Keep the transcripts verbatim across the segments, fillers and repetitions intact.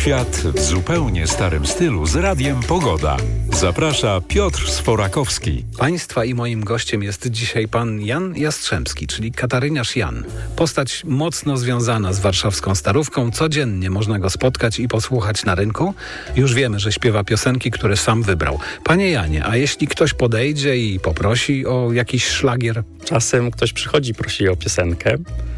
Świat w zupełnie starym stylu z Radiem Pogoda. Zaprasza Piotr Sforakowski. Państwa i moim gościem jest dzisiaj pan Jan Jastrzębski, czyli Kataryniarz Jan. Postać mocno związana z warszawską Starówką. Codziennie można go spotkać i posłuchać na rynku. Już wiemy, że śpiewa piosenki, które sam wybrał. Panie Janie, a jeśli ktoś podejdzie i poprosi o jakiś szlagier? Czasem ktoś przychodzi, prosi o piosenkę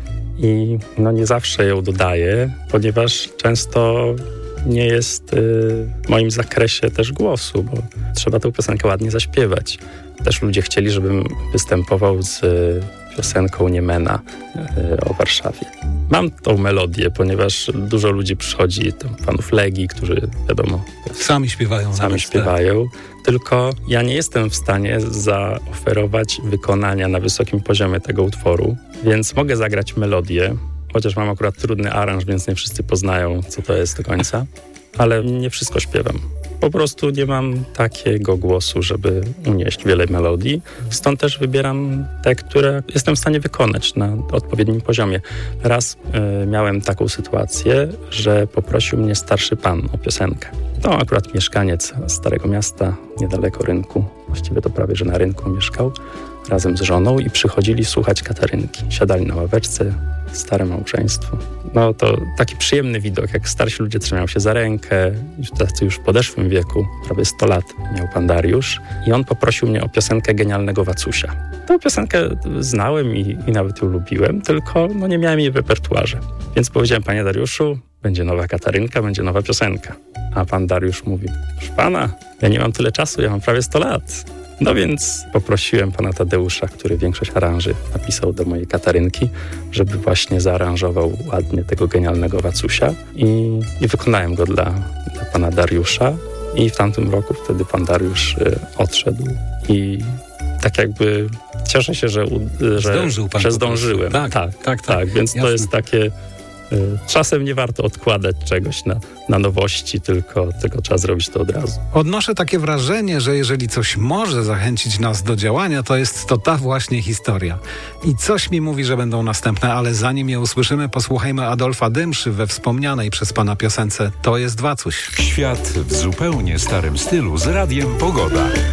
i no nie zawsze ją dodaję, ponieważ często nie jest y, w moim zakresie też głosu, bo trzeba tę piosenkę ładnie zaśpiewać. Też ludzie chcieli, żebym występował z y, piosenką Niemena y, o Warszawie. Mam tą melodię, ponieważ dużo ludzi przychodzi, tam fanów Legii, którzy wiadomo... Sami śpiewają. Sami śpiewają, tylko ja nie jestem w stanie zaoferować wykonania na wysokim poziomie tego utworu, więc mogę zagrać melodię, chociaż mam akurat trudny aranż, więc nie wszyscy poznają, co to jest do końca, ale nie wszystko śpiewam. Po prostu nie mam takiego głosu, żeby unieść wiele melodii. Stąd też wybieram te, które jestem w stanie wykonać na odpowiednim poziomie. Raz y, miałem taką sytuację, że poprosił mnie starszy pan o piosenkę. To akurat mieszkaniec Starego Miasta, niedaleko rynku. Właściwie to prawie, że na rynku mieszkał razem z żoną i przychodzili słuchać Katarynki. Siadali na ławeczce, stare małżeństwo. No to taki przyjemny widok, jak starsi ludzie trzymają się za rękę, tacy już w podeszłym wieku, prawie sto lat miał pan Dariusz i on poprosił mnie o piosenkę Genialnego Wacusia. Tę piosenkę znałem i, i nawet ją lubiłem, tylko no, nie miałem jej w repertuarze. Więc powiedziałem: panie Dariuszu, będzie nowa Katarynka, będzie nowa piosenka. A pan Dariusz mówi: proszę pana, ja nie mam tyle czasu, ja mam prawie sto lat. No więc poprosiłem pana Tadeusza, który większość aranży napisał do mojej Katarynki, żeby właśnie zaaranżował ładnie tego Genialnego Wacusia i, i wykonałem go dla, dla pana Dariusza. I w tamtym roku wtedy pan Dariusz y, odszedł i tak jakby cieszę się, że, że, Zdążył pan że zdążyłem. Tak, tak, tak, tak. tak więc Jasne. to jest takie... Czasem nie warto odkładać czegoś na, na nowości, tylko, tylko trzeba zrobić to od razu. Odnoszę takie wrażenie, że jeżeli coś może zachęcić nas do działania, to jest to ta właśnie historia. I coś mi mówi, że będą następne, ale zanim je usłyszymy, posłuchajmy Adolfa Dymszy we wspomnianej przez pana piosence To jest Wacuś. Świat w zupełnie starym stylu z Radiem Pogoda.